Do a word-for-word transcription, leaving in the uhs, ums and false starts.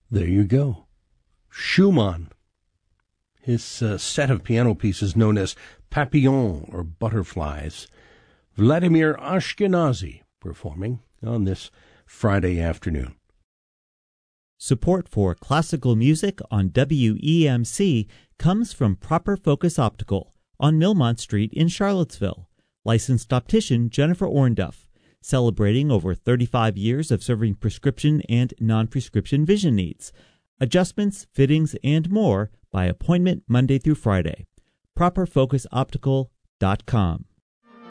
There you go. Schumann. His uh, set of piano pieces known as Papillons or Butterflies. Vladimir Ashkenazy performing on this Friday afternoon. Support for classical music on W E M C comes from Proper Focus Optical on Millmont Street in Charlottesville. Licensed optician Jennifer Ornduff, celebrating over thirty-five years of serving prescription and non-prescription vision needs. Adjustments, fittings, and more by appointment Monday through Friday. proper focus optical dot com.